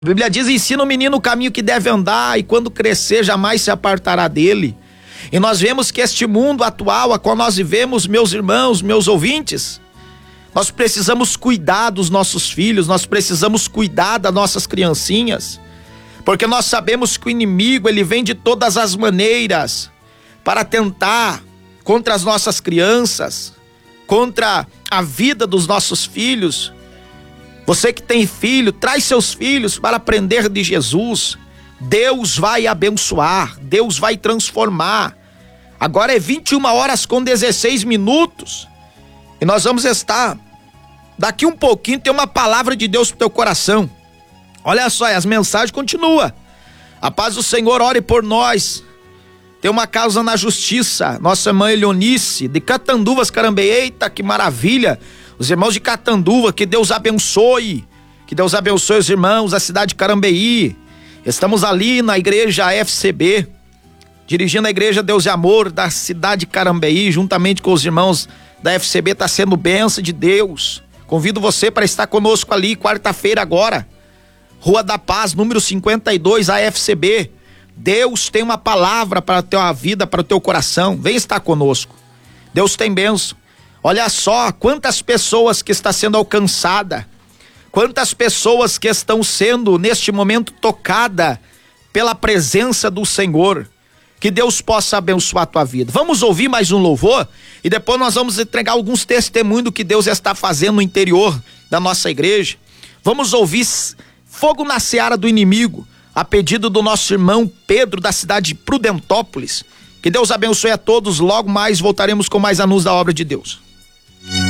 A Bíblia diz: ensina o menino o caminho que deve andar, e quando crescer jamais se apartará dele. E nós vemos que este mundo atual a qual nós vivemos, meus irmãos, meus ouvintes, nós precisamos cuidar dos nossos filhos, nós precisamos cuidar das nossas criancinhas, porque nós sabemos que o inimigo, ele vem de todas as maneiras para tentar contra as nossas crianças, contra a vida dos nossos filhos. Você que tem filho, traz seus filhos para aprender de Jesus. Deus vai abençoar, Deus vai transformar. Agora é 21h16 e nós vamos estar, daqui um pouquinho tem uma palavra de Deus pro teu coração. Olha só, as mensagens continuam. A paz do Senhor, ore por nós. Tem uma causa na justiça, nossa irmã Elionice, de Catanduvas, Carambeí. Eita, que maravilha! Os irmãos de Catanduva, que Deus abençoe. Que Deus abençoe os irmãos da cidade de Carambeí. Estamos ali na igreja FCB, dirigindo a igreja Deus e Amor da cidade de Carambeí, juntamente com os irmãos da FCB, está sendo bênção de Deus. Convido você para estar conosco ali, quarta-feira agora, Rua da Paz, número 52, a FCB. Deus tem uma palavra para a tua vida, para o teu coração. Vem estar conosco. Deus tem bênção. Olha só quantas pessoas que está sendo alcançada, quantas pessoas que estão sendo neste momento tocada pela presença do Senhor. Que Deus possa abençoar a tua vida. Vamos ouvir mais um louvor e depois nós vamos entregar alguns testemunhos do que Deus está fazendo no interior da nossa igreja. Vamos ouvir Fogo na Seara do Inimigo, a pedido do nosso irmão Pedro, da cidade de Prudentópolis. Que Deus abençoe a todos. Logo mais voltaremos com mais anúncios da obra de Deus.